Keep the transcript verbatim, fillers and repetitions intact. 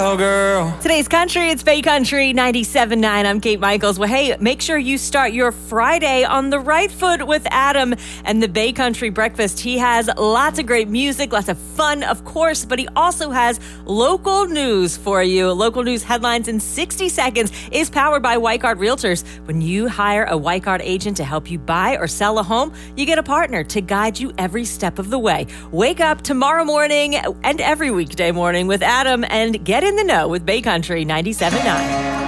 go, girl. Today's country, it's Bay Country ninety-seven point nine. I'm Kate Michaels. Well, hey, make sure you start your Friday on the right foot with Adam and the Bay Country Breakfast. He has lots of great music, lots of fun, of course, but he also has local news for you. Local news headlines in sixty seconds is powered by Weichart Realtors. When you hire a Weichart agent to help you buy or sell a home, you get a partner to guide you every step of the way. Wake up tomorrow morning and every weekday morning with Adam and get in the know with Bay Country ninety-seven point nine.